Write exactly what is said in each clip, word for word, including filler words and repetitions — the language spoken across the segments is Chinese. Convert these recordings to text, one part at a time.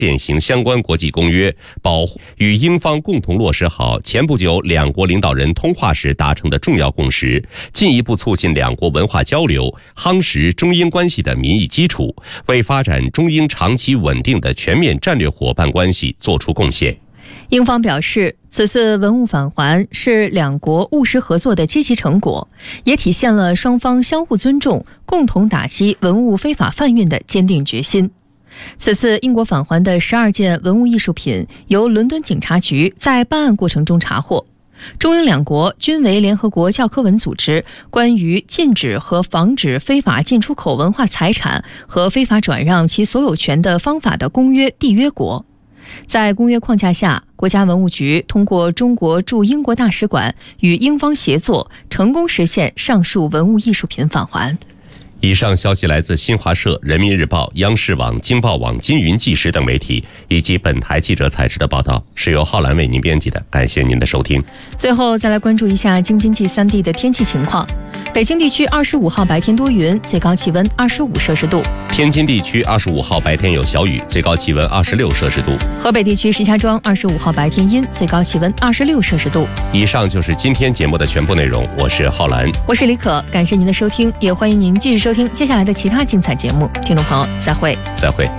践行相关国际公约，保护与英方共同落实好前不久两国领导人通话时达成的重要共识，进一步促进两国文化交流，夯实中英关系的民意基础，为发展中英长期稳定的全面战略伙伴关系作出贡献。 英方表示，此次文物返还是两国务实合作的积极成果，也体现了双方相互尊重、共同打击文物非法贩运的坚定决心。此次英国返还的十二件文物艺术品由伦敦警察局在办案过程中查获。中英两国均为联合国教科文组织关于禁止和防止非法进出口文化财产和非法转让其所有权的方法的公约缔约国。在公约框架下，国家文物局通过中国驻英国大使馆与英方协作，成功实现上述文物艺术品返还。 以上消息来自新华社、人民日报、央视网、京报网、金云纪实等媒体，以及本台记者采制的报道，是由浩然为您编辑的。感谢您的收听。 最后再来关注一下京津冀三地的天气情况。北京地区二十五号白天多云，最高气温二十五摄氏度； 天津地区二十五号白天有小雨，最高气温二十六摄氏度； 河北地区石家庄二十五号白天阴，最高气温二十六摄氏度。 以上就是今天节目的全部内容，我是浩然， 我是李可，感谢您的收听，也欢迎您继续收听接下来的其他精彩节目。听众朋友，再会， 再会。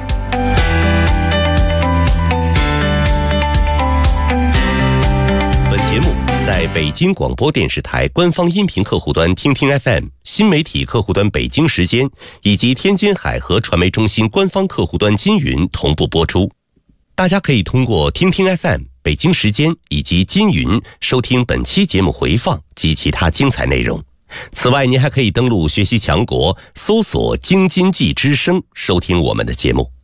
本节目在北京广播电视台官方音频客户端听听 F M、 新媒体客户端北京时间以及天津海河传媒中心官方客户端金云同步播出。大家可以通过听听 F M、 北京时间以及金云收听本期节目回放及其他精彩内容。此外，您还可以登录学习强国，搜索京津冀之声，收听我们的节目。